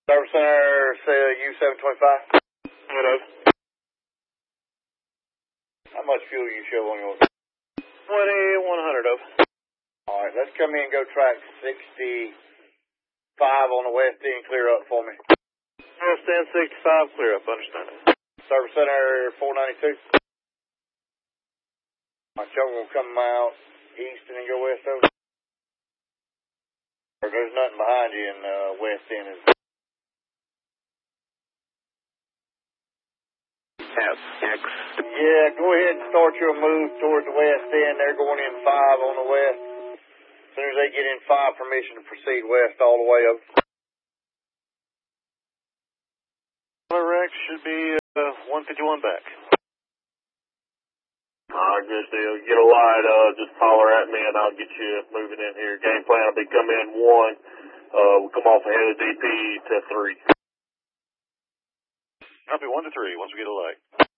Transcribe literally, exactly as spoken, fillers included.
Service Center, say U seven twenty-five. Hello. How much fuel you show on yours? twenty-one hundred of. Alright, let's come in and go track sixty-five on the west end, clear up for me. West end sixty-five, clear up, understand it. Service Center four ninety-two. Alright, y'all gonna come out east and then go west over? Or there's nothing behind you in uh, west end, is there? F X. Yeah, go ahead and start your move toward the west end. They're going in five on the west. As soon as they get in five, permission to proceed west all the way up. Rex should be uh, one fifty-one back. Uh, good deal. Get a light, uh, just holler at me and I'll get you moving in here. Game plan will be come in one. Uh, we'll come off ahead of D P to three. Copy one to three once we get a light.